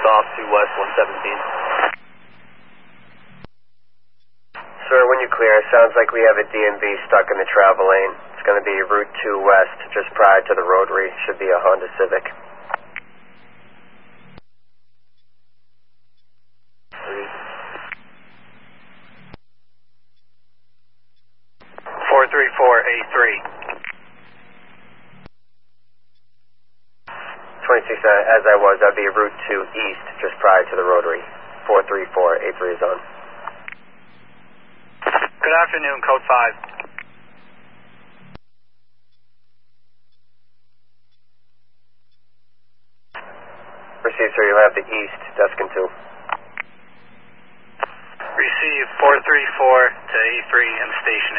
off to West 117. Sir, when you clear, sounds like we have a DMV stuck in the travel lane. It's going to be Route 2 West, just prior to the rotary. Should be a Honda Civic. 434A3. 26, as I was, that'd be Route 2 East, just prior to the rotary. 434A3 is on. Good afternoon, Code 5. Received, sir, you'll have the East, Deskin 2. Receive 434 to A3 and station